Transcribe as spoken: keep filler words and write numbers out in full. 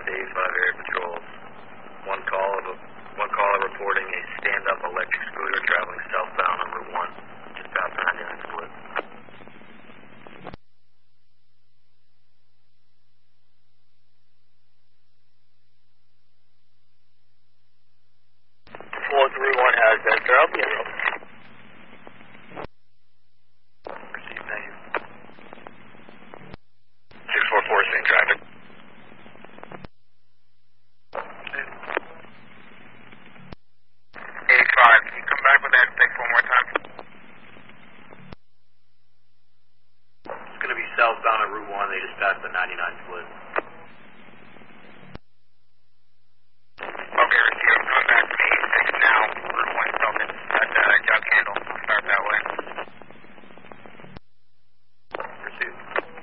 to eighty-five area patrols. One call of a, one caller reporting a stand-up electric scooter traveling southbound on Route one, just past ninety-nine split. four three one has that girl. Received, thank you. six four four, same traffic. eighty-five, can you come back with that six one more time? It's going to be southbound on Route one, they just passed the ninety-nine split.